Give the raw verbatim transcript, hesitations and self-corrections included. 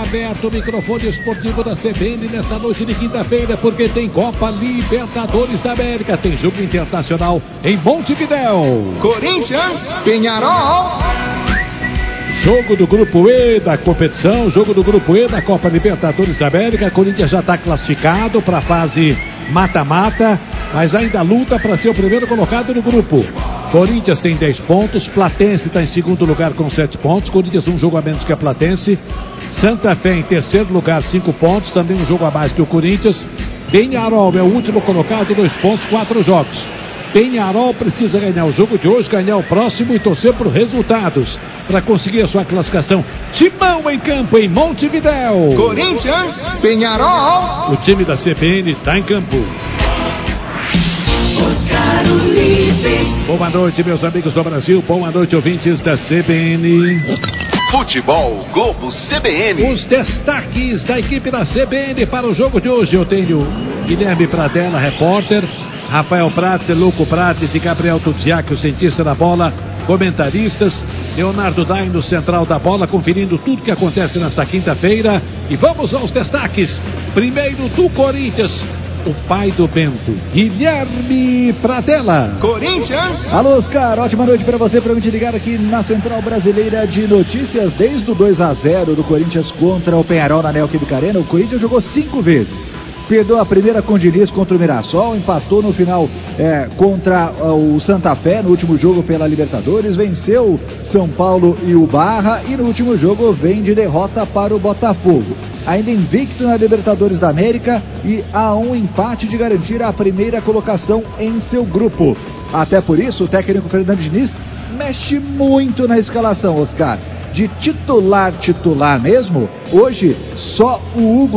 aberto o microfone esportivo da C B N nesta noite de quinta-feira, porque tem Copa Libertadores da América, tem jogo internacional em Montevidéu. Corinthians, Peñarol. Jogo do Grupo E da competição, jogo do Grupo E da Copa Libertadores da América. Corinthians já está classificado para a fase mata-mata, mas ainda luta para ser o primeiro colocado no grupo. Corinthians tem dez pontos, Platense está em segundo lugar com sete pontos, Corinthians um jogo a menos que a Platense. Santa Fé em terceiro lugar, cinco pontos, também um jogo a mais que o Corinthians. Peñarol é o último colocado, dois pontos, quatro jogos. Peñarol precisa ganhar o jogo de hoje, ganhar o próximo e torcer por resultados para conseguir a sua classificação. Timão em campo em Montevidéu. Corinthians, Peñarol. O time da C B N está em campo. Boa noite, meus amigos do Brasil. Boa noite, ouvintes da C B N. Futebol Globo C B N. Os destaques da equipe da C B N para o jogo de hoje. Eu tenho Guilherme Pradella, repórter, Rafael Prates, Luco Prates e Gabriel Tuziak, o cientista da bola, comentaristas, Leonardo Dain no central da bola, conferindo tudo que acontece nesta quinta-feira. E vamos aos destaques. Primeiro do Corinthians, o pai do Bento, Guilherme Pradella. Corinthians. Alô, Oscar, ótima noite para você, para me te ligar aqui na Central Brasileira de Notícias. Desde o dois a zero do Corinthians contra o Peñarol na Neoquímica Arena, o Corinthians jogou cinco vezes. Perdeu a primeira com o Diniz contra o Mirassol, empatou no final é, contra uh, o Santa Fé no último jogo pela Libertadores, venceu São Paulo e o Barra e no último jogo vem de derrota para o Botafogo. Ainda invicto na Libertadores da América e há um empate de garantir a primeira colocação em seu grupo. Até por isso o técnico Fernando Diniz mexe muito na escalação, Oscar. De titular, titular mesmo, hoje só o Hugo